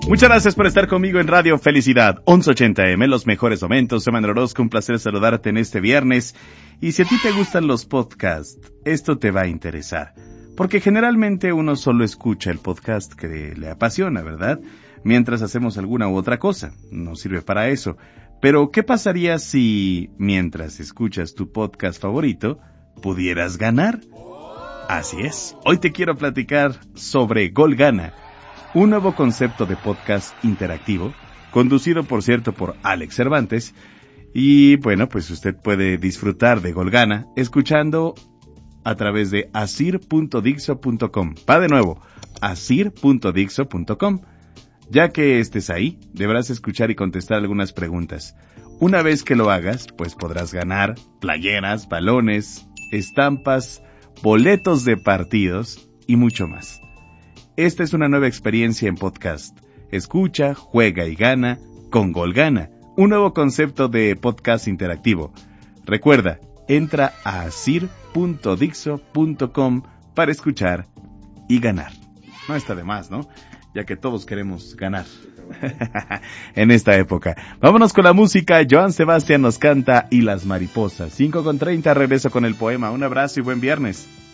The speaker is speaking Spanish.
Muchas gracias por estar conmigo en Radio Felicidad 1180M, los mejores momentos. Soy Manuel Orozco, un placer saludarte en este viernes. Y si a ti te gustan los podcasts, esto te va a interesar. Porque generalmente uno solo escucha el podcast que le apasiona, ¿verdad? Mientras hacemos alguna u otra cosa. Nos sirve para eso. Pero, ¿qué pasaría si, mientras escuchas tu podcast favorito, pudieras ganar? Así es. Hoy te quiero platicar sobre Gol Gana, un nuevo concepto de podcast interactivo, conducido por cierto por Alex Cervantes, y bueno, pues usted puede disfrutar de Gol Gana escuchando a través de asir.dixo.com. Va de nuevo, asir.dixo.com. Ya que estés ahí, deberás escuchar y contestar algunas preguntas. Una vez que lo hagas, pues podrás ganar playeras, balones, estampas, boletos de partidos y mucho más. Esta es una nueva experiencia en podcast. Escucha, juega y gana con Gol Gana, un nuevo concepto de podcast interactivo. Recuerda, entra a asir.dixo.com para escuchar y ganar. No está de más, ¿no? Ya que todos queremos ganar en esta época. Vámonos con la música. Joan Sebastián nos canta Y las mariposas. 5:30, regreso con el poema. Un abrazo y buen viernes.